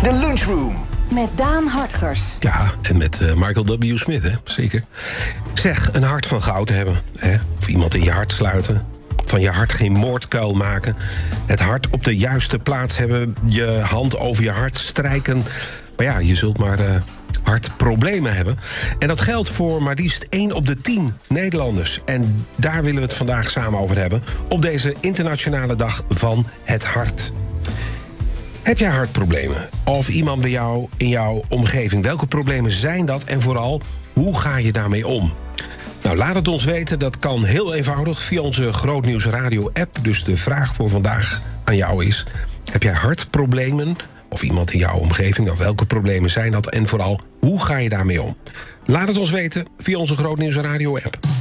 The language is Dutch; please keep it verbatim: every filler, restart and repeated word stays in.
De Lunchroom. Met Daan Hartgers. Ja, en met uh, Michael W. Smith, hè? Zeker. Zeg, een hart van goud hebben. Hè? Of iemand in je hart sluiten. Van je hart geen moordkuil maken. Het hart op de juiste plaats hebben. Je hand over je hart strijken. Maar ja, je zult maar uh, hartproblemen hebben. En dat geldt voor maar liefst één op de tien Nederlanders. En daar willen we het vandaag samen over hebben. Op deze internationale dag van het hart. Heb jij hartproblemen? Of iemand bij jou in jouw omgeving? Welke problemen zijn dat? En vooral, hoe ga je daarmee om? Nou, laat het ons weten. Dat kan heel eenvoudig via onze Grootnieuws Radio app. Dus de vraag voor vandaag aan jou is: heb jij hartproblemen? Of iemand in jouw omgeving? Nou, welke problemen zijn dat? En vooral, hoe ga je daarmee om? Laat het ons weten via onze Grootnieuws Radio app.